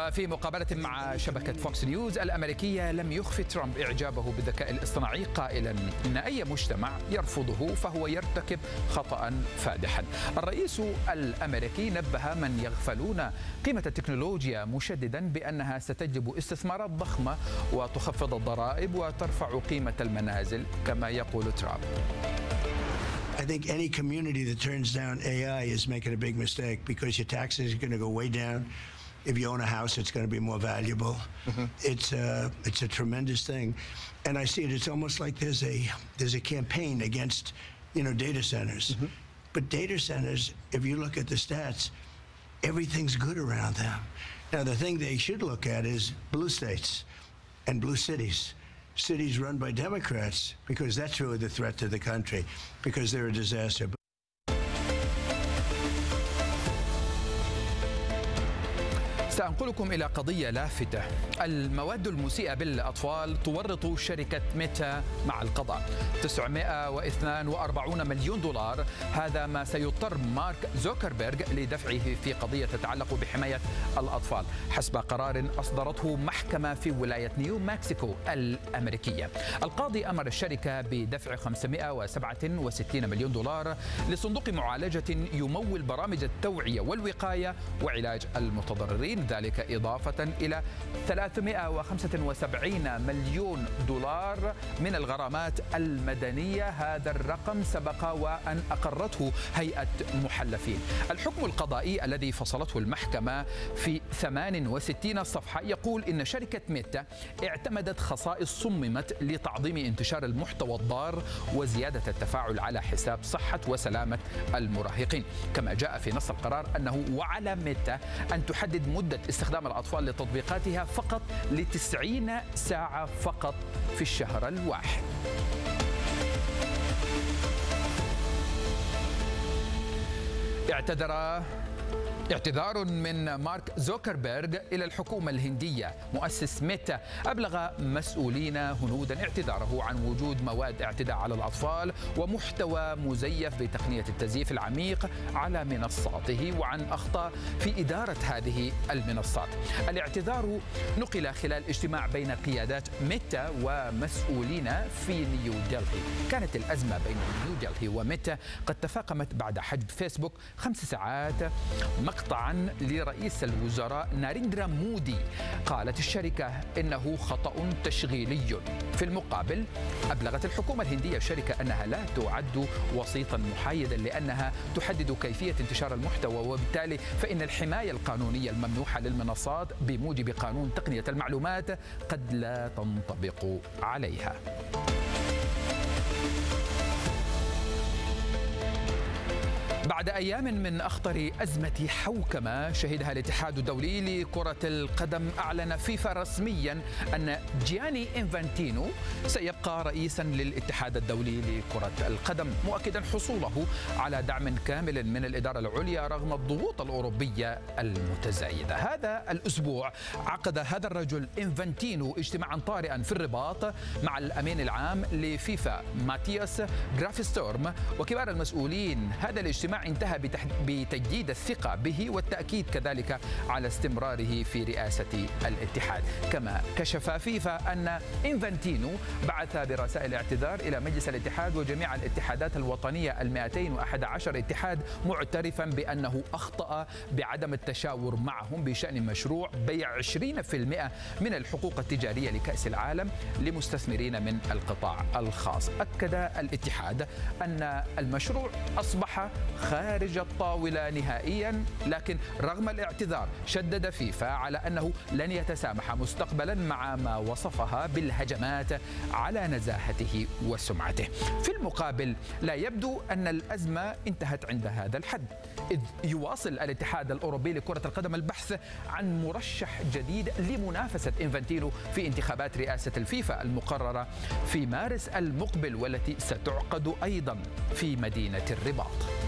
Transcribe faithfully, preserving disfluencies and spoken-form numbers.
وفي مقابلة مع شبكة فوكس نيوز الأمريكية لم يخفي ترامب إعجابه بالذكاء الاصطناعي قائلا إن أي مجتمع يرفضه فهو يرتكب خطأ فادحا. الرئيس الأمريكي نبه من يغفلون قيمة التكنولوجيا مشددا بأنها ستجلب استثمارات ضخمة وتخفض الضرائب وترفع قيمة المنازل كما يقول ترامب. I think any community that turns down A I is making a big mistake because your taxes are going to go way down. If you own a house, it's going to be more valuable. Mm-hmm. It's a it's a tremendous thing, and I see it. It's almost like there's a there's a campaign against, you know, data centers. Mm-hmm. But data centers, if you look at the stats, everything's good around them. Now the thing they should look at is blue states and blue cities. Cities run by Democrats, because that's really the threat to the country, because they're a disaster. سأنقلكم إلى قضية لافتة. المواد المسيئة بالأطفال تورط شركة ميتا مع القضاء تسعمائة واثنين وأربعين مليون دولار. هذا ما سيضطر مارك زوكربيرغ لدفعه في قضية تتعلق بحماية الأطفال حسب قرار أصدرته محكمة في ولاية نيو مكسيكو الأمريكية. القاضي أمر الشركة بدفع خمسمائة وسبعة وستين مليون دولار لصندوق معالجة يمول برامج التوعية والوقاية وعلاج المتضررين، ذلك إضافة إلى ثلاثمائة وخمسة وسبعين مليون دولار من الغرامات المدنية. هذا الرقم سبق وأن أقرته هيئة محلفين. الحكم القضائي الذي فصلته المحكمة في ثمان وستين صفحة يقول إن شركة ميتا اعتمدت خصائص صممت لتعظيم انتشار المحتوى الضار وزيادة التفاعل على حساب صحة وسلامة المراهقين. كما جاء في نص القرار أنه وعلى ميتا أن تحدد مدة استخدام الأطفال لتطبيقاتها فقط لتسعين ساعة فقط في الشهر الواحد. اعتذر اعتذار من مارك زوكربيرغ إلى الحكومة الهندية. مؤسس ميتا أبلغ مسؤولين هنودا اعتذاره عن وجود مواد اعتداء على الأطفال ومحتوى مزيف بتقنية التزييف العميق على منصاته وعن أخطاء في إدارة هذه المنصات. الاعتذار نقل خلال اجتماع بين قيادات ميتا ومسؤولين في نيو دلهي. كانت الأزمة بين نيو دلهي وميتا قد تفاقمت بعد حجب فيسبوك خمس ساعات مقطعا لرئيس الوزراء ناريندرا مودي. قالت الشركة إنه خطأ تشغيلي. في المقابل أبلغت الحكومة الهندية الشركة أنها لا تعد وسيطا محايدا لأنها تحدد كيفية انتشار المحتوى، وبالتالي فإن الحماية القانونية الممنوحة للمنصات بموجب قانون تقنية المعلومات قد لا تنطبق عليها. بعد أيام من أخطر أزمة حوكمة شهدها الاتحاد الدولي لكرة القدم، أعلن فيفا رسميا أن جياني إنفانتينو سيبقى رئيسا للاتحاد الدولي لكرة القدم، مؤكدا حصوله على دعم كامل من الإدارة العليا رغم الضغوط الأوروبية المتزايدة. هذا الأسبوع عقد هذا الرجل إنفانتينو اجتماعا طارئا في الرباط مع الأمين العام لفيفا ماتياس غرافستورم وكبار المسؤولين. هذا الاجتماع انتهى بتجديد الثقة به والتأكيد كذلك على استمراره في رئاسة الاتحاد. كما كشف فيفا أن إنفانتينو بعث برسائل اعتذار إلى مجلس الاتحاد وجميع الاتحادات الوطنية المائتين وأحد عشر اتحاد، معترفا بأنه أخطأ بعدم التشاور معهم بشأن مشروع بيع عشرين بالمئة من الحقوق التجارية لكأس العالم لمستثمرين من القطاع الخاص. أكد الاتحاد أن المشروع أصبح خارج الطاولة نهائيا، لكن رغم الاعتذار شدد فيفا على أنه لن يتسامح مستقبلا مع ما وصفها بالهجمات على نزاهته وسمعته. في المقابل لا يبدو أن الأزمة انتهت عند هذا الحد، إذ يواصل الاتحاد الأوروبي لكرة القدم البحث عن مرشح جديد لمنافسة إنفانتينو في انتخابات رئاسة الفيفا المقررة في مارس المقبل والتي ستعقد أيضا في مدينة الرباط.